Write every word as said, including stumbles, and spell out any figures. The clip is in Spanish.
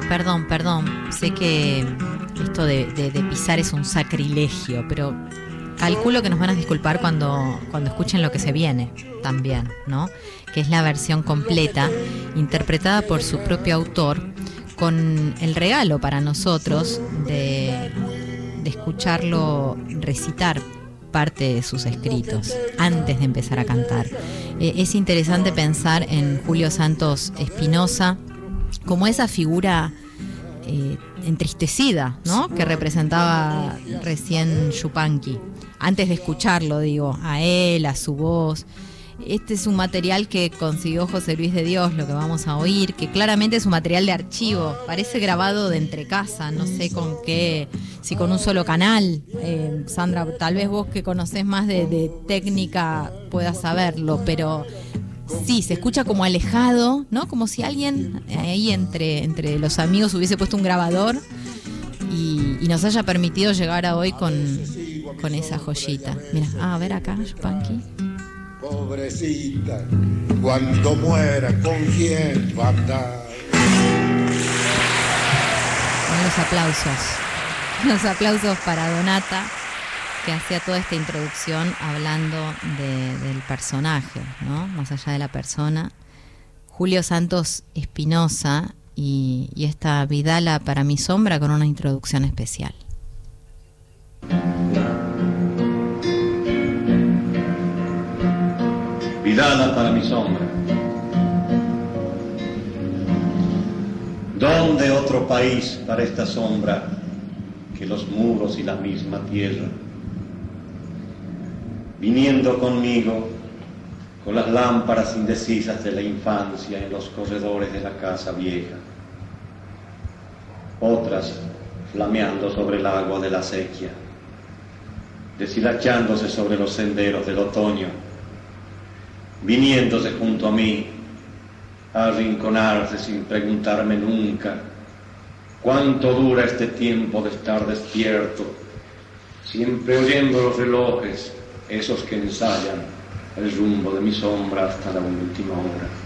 Perdón, perdón, sé que esto de, de, de pisar es un sacrilegio, pero calculo que nos van a disculpar cuando, cuando escuchen lo que se viene también, ¿no? Que es la versión completa, interpretada por su propio autor, con el regalo para nosotros de, de escucharlo recitar parte de sus escritos antes de empezar a cantar. Eh, es interesante pensar en Julio Santos Espinosa como esa figura eh, entristecida, ¿no?, que representaba recién Yupanqui. Antes de escucharlo, digo, a él, a su voz. Este es un material que consiguió José Luis de Dios, lo que vamos a oír, que claramente es un material de archivo, parece grabado de entrecasa, no sé con qué, si con un solo canal. Eh, Sandra, tal vez vos que conocés más de, de técnica puedas saberlo, pero sí, se escucha como alejado, ¿no? Como si alguien ahí entre, entre los amigos hubiese puesto un grabador y, y nos haya permitido llegar a hoy con, con esa joyita. Mira, ah, a ver acá, Yupanqui. Pobrecita, cuando muera, ¿con quién va a andar? Con los aplausos, los aplausos para Donata, que hacía toda esta introducción hablando de, del personaje, ¿no? Más allá de la persona. Julio Santos Espinosa y, y esta Vidala para mi sombra con una introducción especial. Vidala para mi sombra. ¿Dónde otro país para esta sombra que los muros y la misma tierra? Viniendo conmigo con las lámparas indecisas de la infancia en los corredores de la casa vieja, otras flameando sobre el agua de la acequia, deshilachándose sobre los senderos del otoño, viniéndose junto a mí a arrinconarse sin preguntarme nunca cuánto dura este tiempo de estar despierto, siempre oyendo los relojes, esos que ensayan el rumbo de mi sombra hasta la última hora.